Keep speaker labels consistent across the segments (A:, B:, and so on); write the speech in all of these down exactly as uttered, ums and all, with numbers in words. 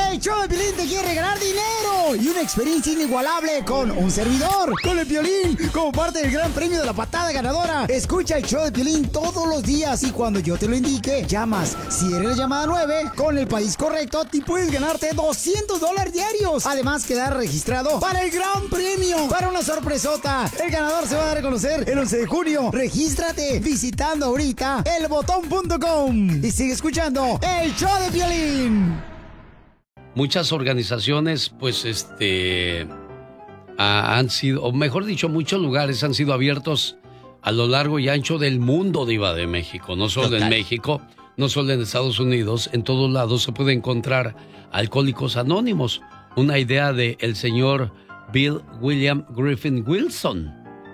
A: El show de Piolín te quiere regalar dinero y una experiencia inigualable con un servidor, con el Piolín, como parte del gran premio de la patada ganadora. Escucha el show de Piolín todos los días y cuando yo te lo indique, llamas. Si eres la llamada nueve, con el país correcto, te puedes ganarte doscientos dólares diarios. Además, quedar registrado para el gran premio, para una sorpresota. El ganador se va a dar a conocer el once de junio. Regístrate visitando ahorita el botón punto com y sigue escuchando el show de Piolín.
B: Muchas organizaciones, pues, este, han sido, o mejor dicho, muchos lugares han sido abiertos a lo largo y ancho del mundo, Diva de México. No solo Total. en México, no solo en Estados Unidos, en todos lados se puede encontrar Alcohólicos Anónimos. Una idea del señor Bill William Griffin Wilson.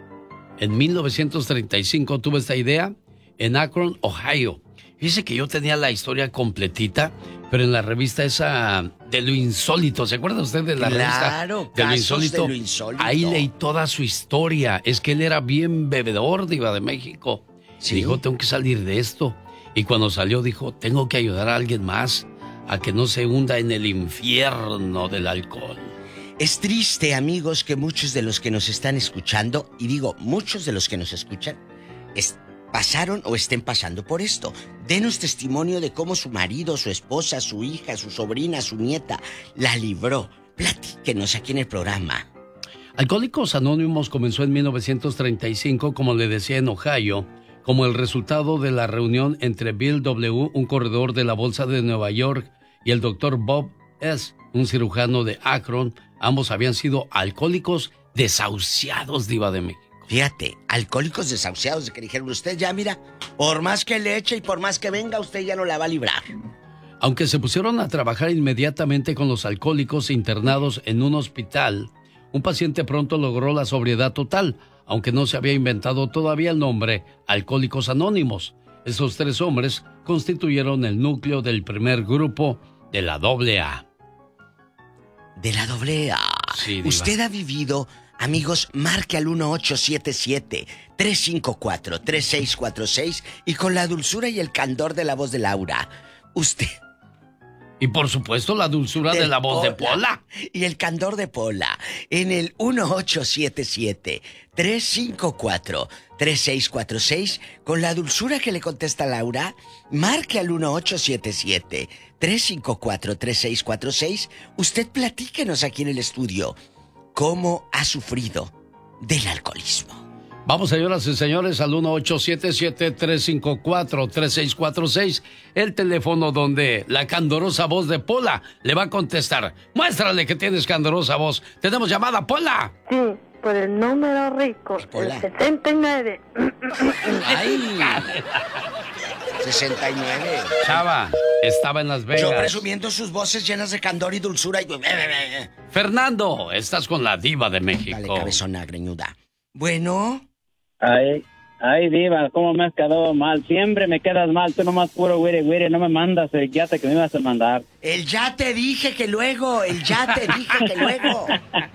B: En mil novecientos treinta y cinco tuvo esta idea en Akron, Ohio. Dice que yo tenía la historia completita, pero en la revista esa de lo insólito, ¿se acuerda usted de la
C: claro,
B: revista de lo, insólito?
C: de lo insólito?
B: Ahí leí toda su historia. Es que él era bien bebedor, Diva de México. ¿Sí? Dijo, tengo que salir de esto. Y cuando salió dijo, tengo que ayudar a alguien más a que no se hunda en el infierno del alcohol.
C: Es triste, amigos, que muchos de los que nos están escuchando, y digo, muchos de los que nos escuchan, es, pasaron o estén pasando por esto. Denos testimonio de cómo su marido, su esposa, su hija, su sobrina, su nieta la libró. Platíquenos aquí en el programa.
B: Alcohólicos Anónimos comenzó en mil novecientos treinta y cinco, como le decía, en Ohio, como el resultado de la reunión entre Bill W., un corredor de la Bolsa de Nueva York, y el doctor Bob S., un cirujano de Akron. Ambos habían sido alcohólicos desahuciados, Diva de México.
C: Fíjate, alcohólicos desahuciados, de que dijeron, usted ya mira, por más que le eche y por más que venga, usted ya no la va a librar.
B: Aunque se pusieron a trabajar inmediatamente con los alcohólicos internados en un hospital, un paciente pronto logró la sobriedad total, aunque no se había inventado todavía el nombre Alcohólicos Anónimos. Esos tres hombres constituyeron el núcleo del primer grupo de la doble A.
C: De la doble A.
B: Sí, Diva.
C: Usted ha vivido, amigos, marque al uno ocho siete siete, tres cinco cuatro, tres seis cuatro seis y con la dulzura y el candor de la voz de Laura, usted...
B: Y por supuesto la dulzura de, de la voz Pola, de Pola.
C: Y el candor de Pola. En el uno ocho siete siete, tres cinco cuatro, tres seis cuatro seis. Con la dulzura que le contesta Laura, marque al uno ocho siete siete, tres cinco cuatro, tres seis cuatro seis. Usted platíquenos aquí en el estudio cómo ha sufrido del alcoholismo.
B: Vamos, señoras y señores, al uno ocho siete siete, tres cinco cuatro, tres seis cuatro seis, el teléfono donde la candorosa voz de Pola le va a contestar. Muéstrale que tienes candorosa voz. ¿Tenemos llamada, Pola?
D: Sí, por el número rico, el sesenta y nueve.
C: ¡Ay! sesenta y nueve.
B: Chava, estaba en Las Vegas.
C: Yo presumiendo sus voces llenas de candor y dulzura. Y...
B: Fernando, estás con la Diva de México.
C: Dale, cabezona greñuda. Bueno...
E: Ay, ay, Diva, ¿cómo me has quedado mal? Siempre me quedas mal, tú nomás puro güire, güire, no me mandas el yate que me ibas a mandar.
C: El ya te dije que luego, el ya te dije que luego.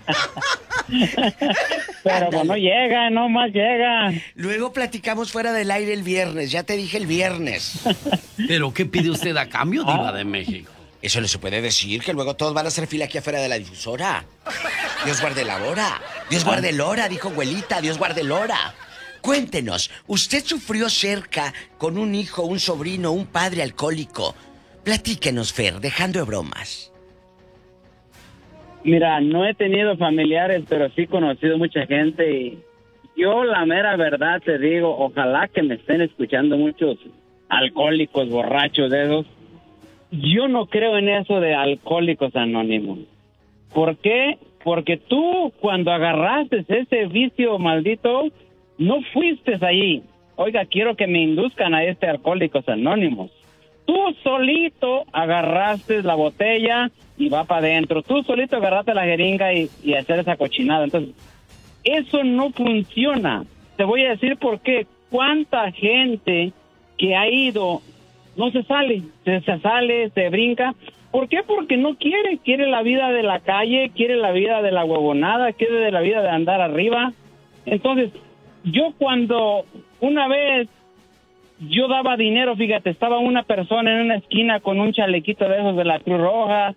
E: Pero pues no llega, no más llega.
C: Luego platicamos fuera del aire el viernes, ya te dije el viernes.
B: ¿Pero qué pide usted a cambio, Diva de México?
C: Eso no se puede decir, que luego todos van a hacer fila aquí afuera de la difusora. Dios guarde la hora, Dios guarde el hora, dijo abuelita, Dios guarde el hora. Cuéntenos, ¿usted sufrió cerca con un hijo, un sobrino, un padre alcohólico? Platíquenos, Fer, dejando de bromas.
E: Mira, no he tenido familiares, pero sí he conocido mucha gente y yo la mera verdad te digo, ojalá que me estén escuchando muchos alcohólicos, borrachos de esos. Yo no creo en eso de alcohólicos anónimos. ¿Por qué? Porque tú cuando agarraste ese vicio maldito, no fuiste allí. Oiga, quiero que me induzcan a este Alcohólicos Anónimos. Tú solito agarraste la botella y va para adentro. Tú solito agarraste la jeringa y, y hacer esa cochinada. Entonces, eso no funciona. Te voy a decir por qué. ¿Cuánta gente que ha ido no se sale? Se, se sale, se brinca. ¿Por qué? Porque no quiere. Quiere la vida de la calle, quiere la vida de la huevonada, quiere de la vida de andar arriba. Entonces, yo cuando una vez yo daba dinero, fíjate, estaba una persona en una esquina con un chalequito de esos de la Cruz Roja,